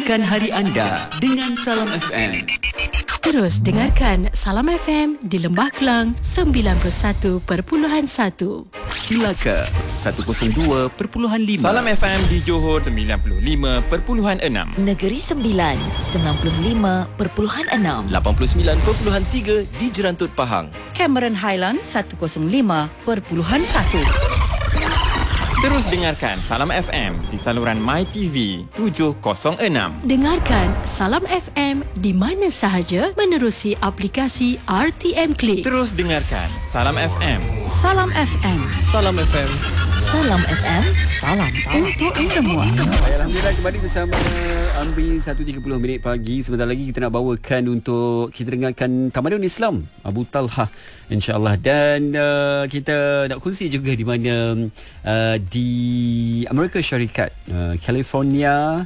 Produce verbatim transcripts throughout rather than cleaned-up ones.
Mulakan hari anda dengan Salam F M. Terus dengarkan Salam F M di Lembah Kelang sembilan puluh satu perpuluhan satu. Melaka seratus dua perpuluhan lima. Salam F M di Johor sembilan puluh lima perpuluhan enam. Negeri Sembilan sembilan puluh lima perpuluhan enam. lapan puluh sembilan perpuluhan tiga di Jerantut Pahang. Cameron Highland seratus lima perpuluhan satu. Terus dengarkan Salam F M di saluran MyTV tujuh kosong enam. Dengarkan Salam F M di mana sahaja menerusi aplikasi R T M Click. Terus dengarkan Salam F M. Salam F M. Salam F M. Salam F M. Salam Untuk semua. Alhamdulillah kembali bersama Ambil satu tiga puluh minit pagi. Sebentar lagi kita nak bawakan untuk kita dengarkan Tamadun Islam Abu Talha, insya-Allah. Dan uh, kita nak kongsi juga di mana uh, di Amerika Syarikat, uh, California,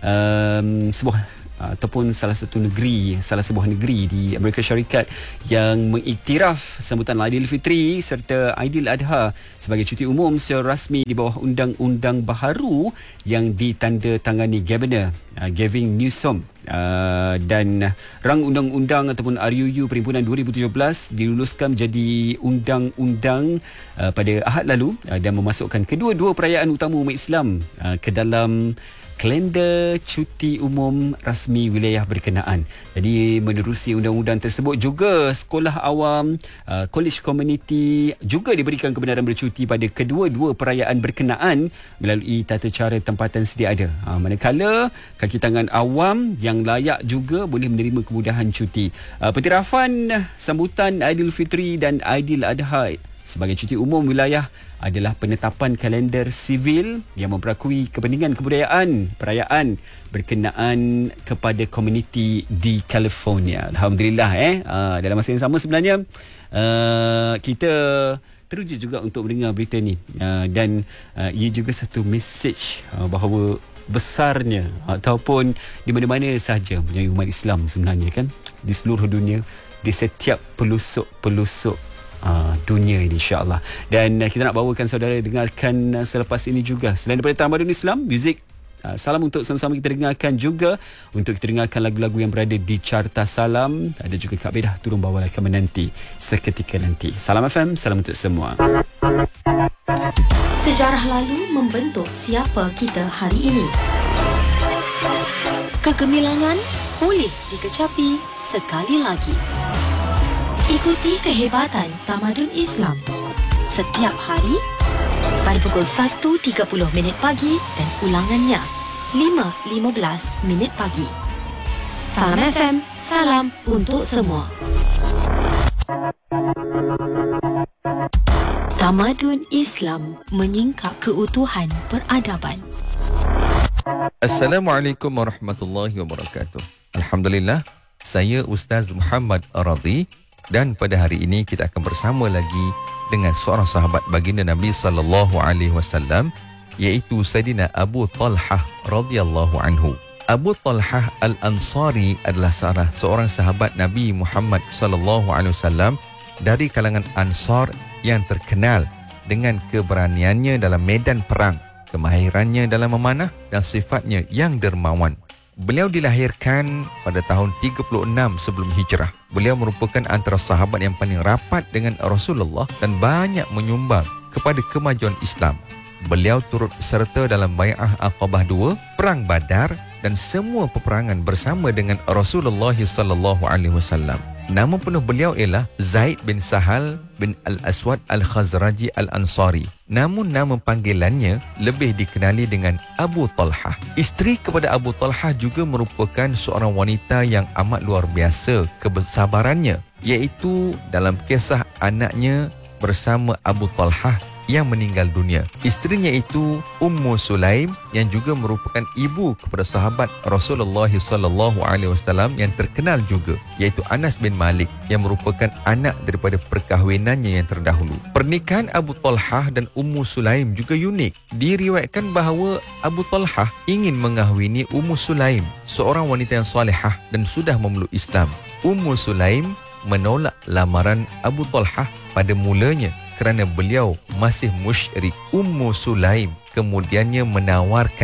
um, sebuah ataupun salah satu negeri, salah sebuah negeri di Amerika Syarikat yang mengiktiraf sambutan Aidilfitri serta Aidiladha sebagai cuti umum secara rasmi di bawah undang-undang baharu yang ditandatangani Governor uh, Gavin Newsom. Uh, dan rang undang-undang ataupun R U U Perhimpunan dua ribu tujuh belas diluluskan menjadi undang-undang uh, pada Ahad lalu uh, dan memasukkan kedua-dua perayaan utama umat Islam uh, ke dalam kalender cuti umum rasmi wilayah berkenaan. Jadi menerusi undang-undang tersebut juga sekolah awam, uh, college community juga diberikan kebenaran bercuti pada kedua-dua perayaan berkenaan melalui tata cara tempatan sedia ada. Uh, manakala kaki tangan awam yang layak juga boleh menerima kemudahan cuti. Uh, pentirafan sambutan Aidilfitri dan Aidiladha sebagai cuti umum wilayah adalah penetapan kalender sivil yang memperakui kepentingan kebudayaan perayaan berkenaan kepada komuniti di California. Alhamdulillah eh uh, dalam masa yang sama sebenarnya uh, kita teruja juga untuk mendengar berita ni uh, dan uh, ia juga satu mesej uh, bahawa besarnya ataupun di mana-mana sahaja punya umat Islam sebenarnya kan di seluruh dunia, di setiap pelosok-pelosok Uh, dunia ini, insya-Allah. Dan uh, kita nak bawakan saudara dengarkan uh, selepas ini juga selain daripada Tamadun Islam, muzik uh, salam untuk sama-sama kita dengarkan juga untuk kita dengarkan lagu-lagu yang berada di Carta Salam. Ada juga Kak Bedah turun bawalah kami nanti seketika nanti. Salam F M, salam untuk semua. Sejarah lalu membentuk siapa kita hari ini. Kegemilangan boleh dikecapi sekali lagi. Ikuti kehebatan Tamadun Islam setiap hari pada pukul satu tiga puluh minit pagi dan ulangannya lima lima belas minit pagi. Salam F M, salam untuk semua. Tamadun Islam menyingkap keutuhan peradaban. Assalamualaikum warahmatullahi wabarakatuh. Alhamdulillah, saya Ustaz Muhammad Radhi. Dan pada hari ini kita akan bersama lagi dengan seorang sahabat baginda Nabi sallallahu alaihi wasallam, iaitu Sayyidina Abu Talhah radhiyallahu anhu. Abu Talhah Al-Ansari adalah seorang, seorang sahabat Nabi Muhammad sallallahu alaihi wasallam dari kalangan Ansar yang terkenal dengan keberaniannya dalam medan perang, kemahirannya dalam memanah dan sifatnya yang dermawan. Beliau dilahirkan pada tahun tiga puluh enam sebelum hijrah. Beliau merupakan antara sahabat yang paling rapat dengan Rasulullah dan banyak menyumbang kepada kemajuan Islam. Beliau turut serta dalam Bai'ah Aqabah dua, Perang Badar dan semua peperangan bersama dengan Rasulullah sallallahu alaihi wasallam. Nama penuh beliau ialah Zaid bin Sahal bin Al-Aswad Al-Khazraji Al-Ansari. Namun nama panggilannya lebih dikenali dengan Abu Talhah. Isteri kepada Abu Talhah juga merupakan seorang wanita yang amat luar biasa kesabarannya, iaitu dalam kisah anaknya bersama Abu Talhah yang meninggal dunia. Isterinya itu Ummu Sulaim yang juga merupakan ibu kepada sahabat Rasulullah sallallahu alaihi wasallam yang terkenal juga, iaitu Anas bin Malik yang merupakan anak daripada perkahwinannya yang terdahulu. Pernikahan Abu Talhah dan Ummu Sulaim juga unik. Diriwayatkan bahawa Abu Talhah ingin mengahwini Ummu Sulaim, seorang wanita yang salihah dan sudah memeluk Islam. Ummu Sulaim menolak lamaran Abu Talhah pada mulanya kerana beliau masih musyrik. Ummu Sulaim kemudiannya menawarkan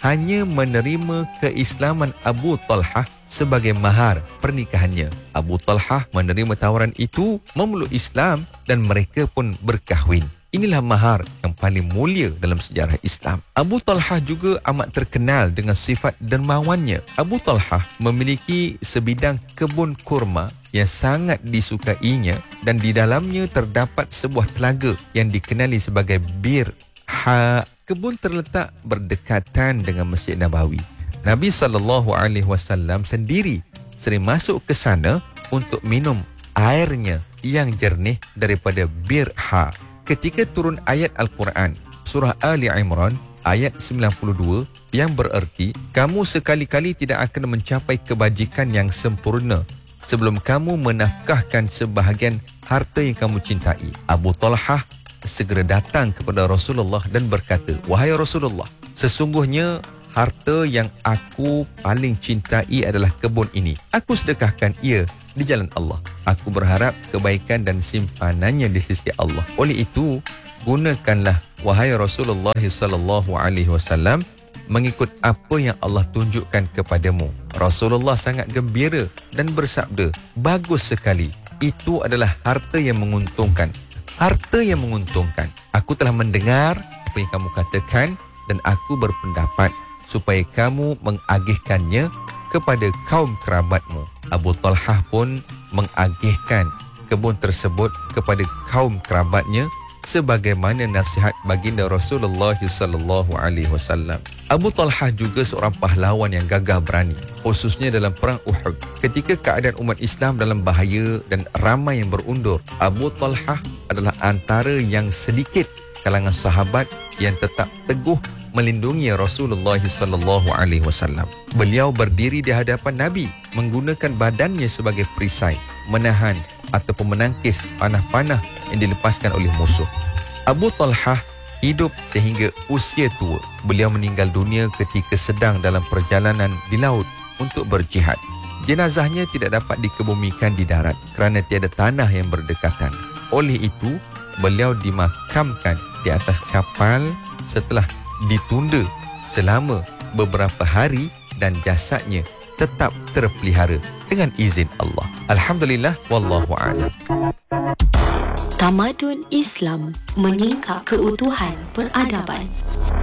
hanya menerima keislaman Abu Talhah sebagai mahar pernikahannya. Abu Talhah menerima tawaran itu, memeluk Islam dan mereka pun berkahwin. Inilah mahar yang paling mulia dalam sejarah Islam. Abu Talhah juga amat terkenal dengan sifat dermawannya. Abu Talhah memiliki sebidang kebun kurma yang sangat disukainya dan di dalamnya terdapat sebuah telaga yang dikenali sebagai Bir Ha. Kebun terletak berdekatan dengan Masjid Nabawi. Nabi sallallahu alaihi wasallam sendiri sering masuk ke sana untuk minum airnya yang jernih daripada Bir Ha. Ketika turun ayat Al-Quran surah Ali Imran ayat sembilan puluh dua yang bererti, kamu sekali-kali tidak akan mencapai kebajikan yang sempurna sebelum kamu menafkahkan sebahagian harta yang kamu cintai. Abu Talhah segera datang kepada Rasulullah dan berkata, wahai Rasulullah, sesungguhnya harta yang aku paling cintai adalah kebun ini. Aku sedekahkan ia di jalan Allah. Aku berharap kebaikan dan simpanannya di sisi Allah. Oleh itu, gunakanlah wahai Rasulullah sallallahu alaihi wasallam mengikut apa yang Allah tunjukkan kepadamu. Rasulullah sangat gembira dan bersabda, bagus sekali. Itu adalah harta yang menguntungkan. Harta yang menguntungkan. Aku telah mendengar apa yang kamu katakan dan aku berpendapat supaya kamu mengagihkannya kepada kaum kerabatmu. Abu Talhah pun mengagihkan kebun tersebut kepada kaum kerabatnya sebagaimana nasihat baginda Rasulullah sallallahu alaihi wasallam. Abu Talhah juga seorang pahlawan yang gagah berani, khususnya dalam perang Uhud. Ketika keadaan umat Islam dalam bahaya dan ramai yang berundur, Abu Talhah adalah antara yang sedikit kalangan sahabat yang tetap teguh melindungi Rasulullah sallallahu alaihi wasallam. Beliau berdiri di hadapan Nabi menggunakan badannya sebagai perisai, menahan ataupun menangkis panah-panah yang dilepaskan oleh musuh. Abu Talhah hidup sehingga usia tua. Beliau meninggal dunia ketika sedang dalam perjalanan di laut untuk berjihad. Jenazahnya tidak dapat dikebumikan di darat kerana tiada tanah yang berdekatan. Oleh itu, beliau dimakamkan di atas kapal setelah ditunda selama beberapa hari dan jasadnya tetap terpelihara dengan izin Allah. Alhamdulillah, wallahu a'lam. Tamadun Islam menyingkap keutuhan peradaban.